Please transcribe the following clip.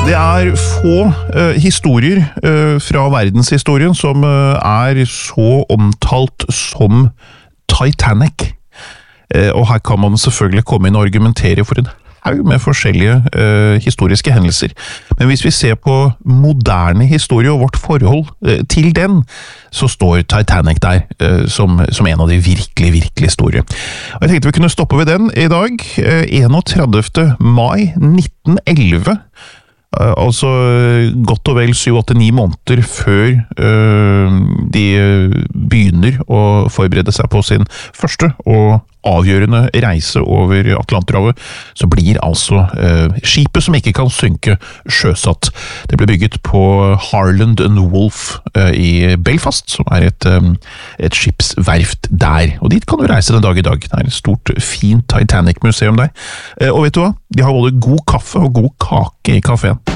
Det få historier fra verdenshistorien som så omtalt som Titanic. Og her kan man selvfølgelig komme inn og argumentere for en haug med forskjellige historiske hendelser. Men hvis vi ser på moderne historie og vårt forhold til den, så står Titanic der som en av de virkelig store. Og jeg tenkte vi kunne stoppe ved den i dag, 31. mai 1911, altså godt og vel 7-8-9 måneder før de begynner å forberede seg på sin første og avgjørende reise over Atlanterhavet, så blir altså skipet som ikke kan synke sjøsatt. Det ble bygget på Harland and Wolff i Belfast, som et skipsverft der. Og dit kan du reise den dag i dag. Det et stort, fint Titanic-museum der. Og vet du hva? De har både god kaffe og god kake i kaféen.